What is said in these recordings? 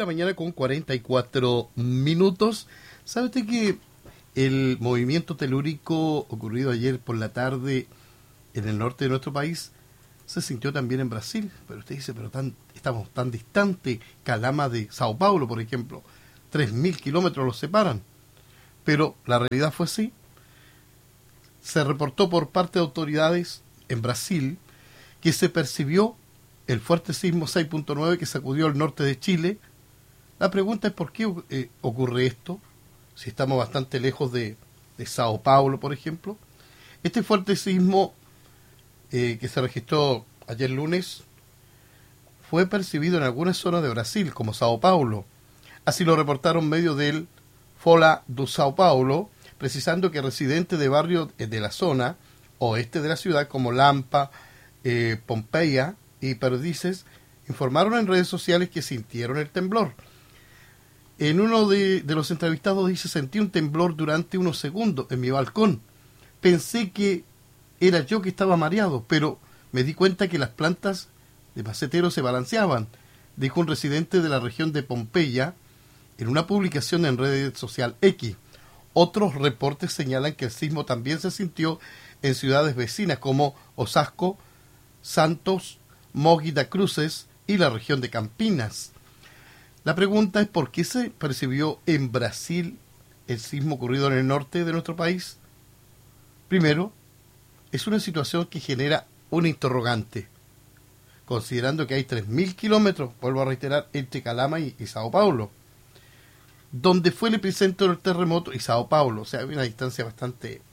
la mañana con 44 minutos. ¿Sabe usted que el movimiento telúrico ocurrido ayer por la tarde en el norte de nuestro país se sintió también en Brasil? Pero usted dice, estamos tan distantes. Calama de Sao Paulo, por ejemplo, 3.000 kilómetros los separan. Pero la realidad fue así. Se reportó por parte de autoridades en Brasil que se percibió el fuerte sismo 6.9 que sacudió el norte de Chile. La pregunta es por qué ocurre esto, si estamos bastante lejos de Sao Paulo, por ejemplo. Este fuerte sismo que se registró ayer lunes fue percibido en algunas zonas de Brasil, como Sao Paulo. Así lo reportaron medios del Folha do Sao Paulo, precisando que residentes de barrios de la zona oeste de la ciudad, como Lampa, Pompeia y Perdices, informaron en redes sociales que sintieron el temblor. En uno de los entrevistados dice: sentí un temblor durante unos segundos en mi balcón. Pensé que era yo que estaba mareado, pero me di cuenta que las plantas de macetero se balanceaban, dijo un residente de la región de Pompeya en una publicación en red social X. Otros reportes señalan que el sismo también se sintió en ciudades vecinas como Osasco, Santos, Mogi das Cruzes y la región de Campinas. La pregunta es: ¿por qué se percibió en Brasil el sismo ocurrido en el norte de nuestro país? Primero, es una situación que genera un interrogante, considerando que hay 3.000 kilómetros, vuelvo a reiterar, entre Calama y Sao Paulo, donde fue el epicentro del terremoto, y Sao Paulo. O sea, hay una distancia bastante,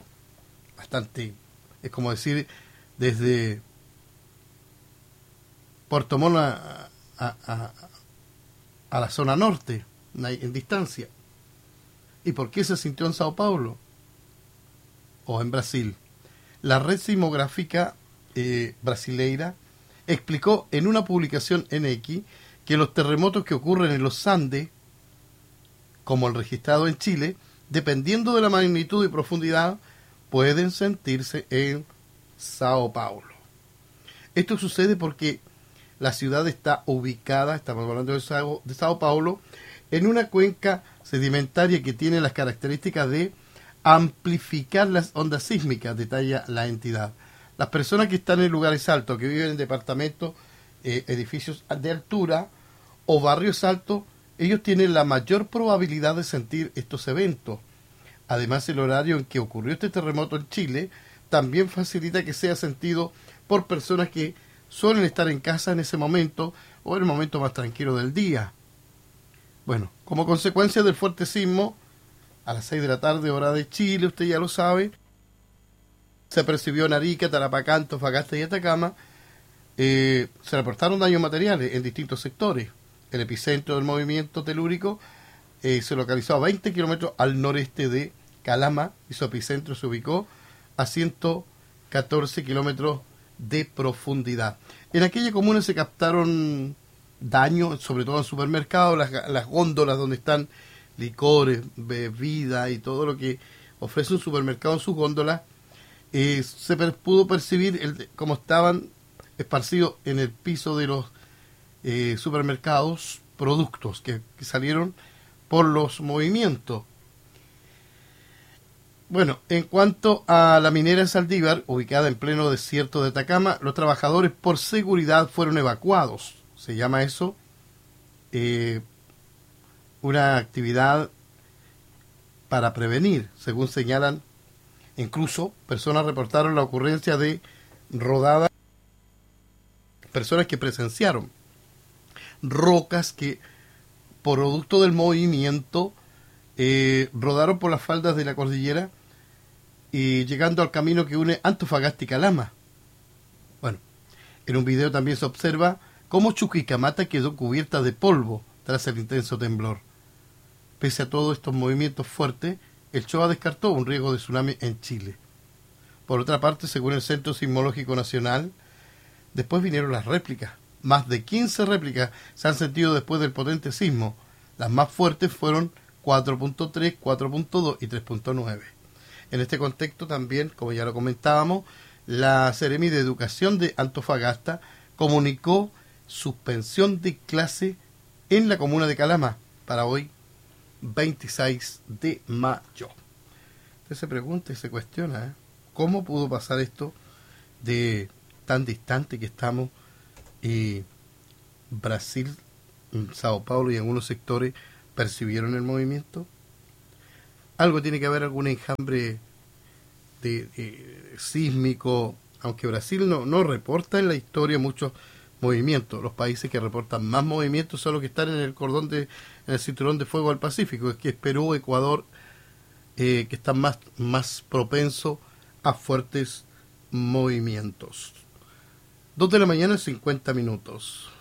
es como decir, desde Puerto Montt a la zona norte, en distancia. ¿Y por qué se sintió en Sao Paulo o en Brasil? La red sismográfica brasileira explicó en una publicación en X que los terremotos que ocurren en los Andes, como el registrado en Chile, dependiendo de la magnitud y profundidad, pueden sentirse en Sao Paulo. Esto sucede porque la ciudad está ubicada, estamos hablando de Sao Paulo, en una cuenca sedimentaria que tiene las características de amplificar las ondas sísmicas, detalla la entidad. Las personas que están en lugares altos, que viven en departamentos, edificios de altura o barrios altos, ellos tienen la mayor probabilidad de sentir estos eventos. Además, el horario en que ocurrió este terremoto en Chile también facilita que sea sentido por personas que suelen estar en casa en ese momento o en el momento más tranquilo del día. Bueno, como consecuencia del fuerte sismo, a las 6 de la tarde, hora de Chile, usted ya lo sabe, se percibió en Arica, Tarapacá, Antofagasta y Atacama. Se reportaron daños materiales en distintos sectores. El epicentro del movimiento telúrico se localizó a 20 kilómetros al noreste de Calama y su epicentro se ubicó a 114 kilómetros de profundidad. En aquella comuna se captaron daños, sobre todo en supermercados, las góndolas donde están licores, bebidas y todo lo que ofrece un supermercado en sus góndolas. Se pudo percibir cómo estaban esparcidos en el piso de los supermercados productos que salieron por los movimientos. Bueno, en cuanto a la minera Saldívar, ubicada en pleno desierto de Atacama, los trabajadores por seguridad fueron evacuados. Se llama eso una actividad para prevenir, según señalan. Incluso personas reportaron la ocurrencia de rodadas, personas que presenciaron rocas que, producto del movimiento, rodaron por las faldas de la cordillera y llegando al camino que une Antofagasta y Calama. Bueno, en un video también se observa cómo Chuquicamata quedó cubierta de polvo tras el intenso temblor. Pese a todos estos movimientos fuertes, el CHOA descartó un riesgo de tsunami en Chile. Por otra parte, según el Centro Sismológico Nacional, después vinieron las réplicas. Más de 15 réplicas se han sentido después del potente sismo. Las más fuertes fueron 4.3, 4.2 y 3.9. En este contexto también, como ya lo comentábamos, la Seremi de Educación de Antofagasta comunicó suspensión de clase en la comuna de Calama para hoy, 26 de mayo. Usted se pregunta y se cuestiona, ¿cómo pudo pasar esto de tan distante que estamos? Brasil, Sao Paulo y algunos sectores percibieron el movimiento. Algo tiene que haber, algún enjambre de sísmico, aunque Brasil no reporta en la historia muchos movimientos. Los países que reportan más movimientos son los que están en el en el cinturón de fuego del Pacífico, que es Perú, Ecuador, que están más propensos a fuertes movimientos. 2 de la mañana, 50 minutos.